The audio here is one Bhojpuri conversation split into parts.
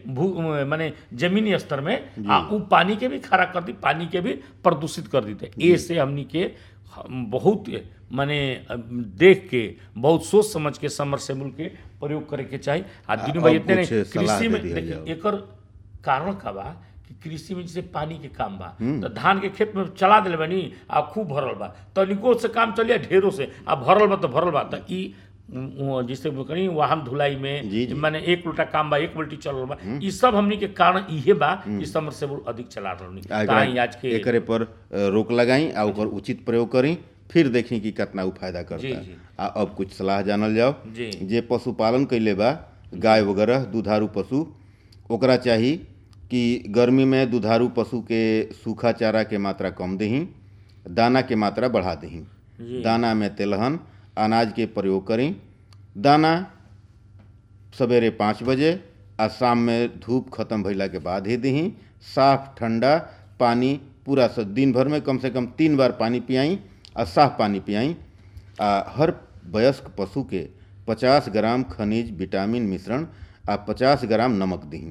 माने जमीनी स्तर में उ पानी के भी खारा कर दी, पानी के भी प्रदूषित कर देते। ए से हमनी के बहुत माने देख के बहुत सोच समझ के समरसेबुल के प्रयोग करे के चाहिए। आ दिनू भाई इतने नहीं, कृषि में देखिए एकर कारण का बा कि कृषि में जैसे पानी के काम बा तो धान के खेत में चला दिले बानी आ खूब भरल बा, तनिको से काम चलिए ढेरों से आ भरल बा तो भरल बा, तो ई जिससे कहीं वाहन धुलाई में माने एक लोटा काम बा, एक बाल्टी चल रहा बा, ई सब हमनी के कारण इहे बा कि समरसेबुल अधिक चला रहनी। आज के एकरे पर रोक लगाई आ ओकर उचित प्रयोग करी, फिर देखी कि कितना उ फायदा करता। आ अब कुछ सलाह जानल जाओ। जे पशुपालन कैले बा गाय वगैरह दुधारू पशु, ओकरा चाही कि गर्मी में दुधारू पशु के सूखा चारा के मात्रा कम दही, दाना के मात्रा बढ़ा दही। दाना में तेलहन अनाज के प्रयोग करी। दाना सवेरे 5 बजे आ शाम में धूप खत्म भइला के बाद ही दही। साफ ठंडा पानी पूरा दिन भर में कम से कम 3 बार पानी पियाई आ साफ पानी पियाई। आ हर वयस्क पशु के 50 ग्राम खनिज विटामिन मिश्रण आ 50 ग्राम नमक दही।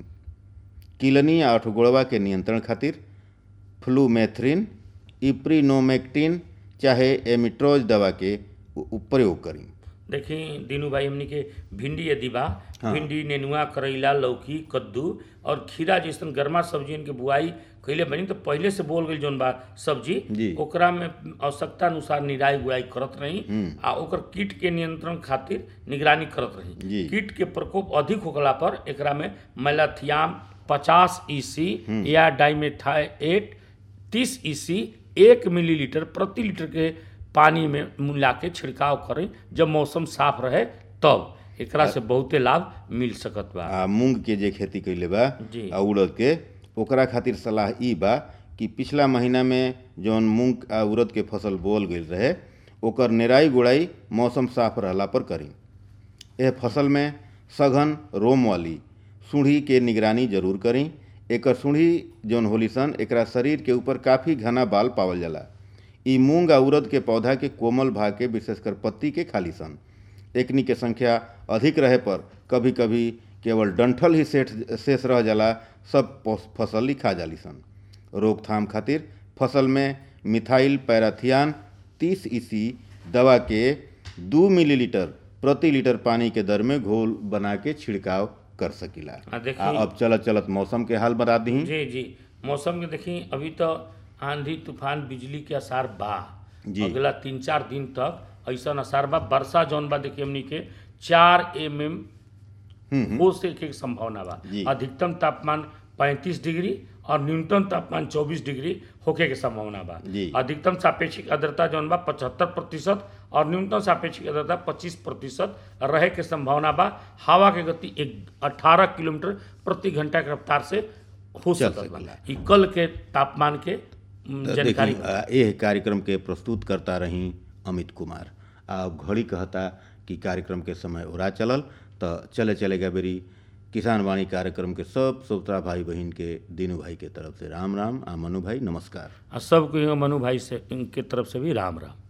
किलनी आ अठगोड़वा के नियंत्रण खातिर फ्लूमेथ्रिन, इप्रीनोमेक्टिन चाहे एमिट्रोज दवा के प्रयोग करी। देखिए दीनू भाई हमनी के भिंडी यदि बा, भिंडी, नेनुआ, करैला, लौकी, कद्दू और खीरा जैसन गर्मा सब्जियन के बुआई कैले बनी तो पहले से बोल गई जौन बा सब्जी ओकरा में आवश्यकता अनुसार निराई गुड़ाई करत रही आ ओकर कीट के नियंत्रण खातिर निगरानी करत रही। कीट के प्रकोप अधिक होखला पर एकरा में मैलाथियाम 50 EC या डाइमेथाएट 30 EC 1 मिलीलीटर प्रति लीटर के पानी में मिला के छिड़काव करें जब मौसम साफ रहे तब। एकरा से बहुते लाभ मिल सकत बा। मूंग के जे खेती कैले बा आ उड़द के, ओकरा खातिर सलाह ई बा कि पिछला महीना में जौन मूंग आ उड़द के फसल बोल गई रहे ओकर निराई गुड़ाई मौसम साफ रहला पर करी। यह फसल में सघन रोम वाली सूढ़ी के निगरानी जरूर करी। एकर सूढ़ी जौन होली सन एकरा शरीर के ऊपर काफ़ी घना बाल पावल जाला। ई मूंग आ उड़द के पौधा के कोमल भाग के विशेषकर पत्ती के खाली सन। एकनी के संख्या अधिक रहे पर कभी कभी केवल डंठल ही शेष रह जाला, सब फसल ही खा जाली सन। रोकथाम खातिर फसल में मिथाइल पैराथियान 30 EC दवा के 2 मिलीलीटर प्रति लीटर पानी के दर में घोल बना के छिड़काव कर सकीला। अब चलत मौसम के हाल बता दी। जी मौसम के देखी अभी तो आंधी तूफान बिजली के असर बा, अगला 3-4 दिन तक ऐसा असर बा। वर्षा जौन बा देखिए हमनी के 4 mm हो से के संभावना बा। अधिकतम तापमान 35 डिग्री और न्यूनतम तापमान 24 डिग्री होके के संभावना बा। अधिकतम सापेक्षिक आर्द्रता जौन बा 75% और न्यूनतम सापेक्षिक आर्द्रता 25% रहे के संभावना बा। हवा के गति 18 किलोमीटर प्रति घंटा के रफ्तार से हो सकता बा। कल के तापमान के जानकारी। यह कार्यक्रम के प्रस्तुत करता रही अमित कुमार। अब घड़ी कहता कि कार्यक्रम के समय उड़ा चलल तो चलेगा बेरी किसान वाणी कार्यक्रम के सब श्रोता भाई बहन के दीनू भाई के तरफ से राम राम। आ मनु भाई नमस्कार। सबको मनु भाई से इनके तरफ से भी राम राम।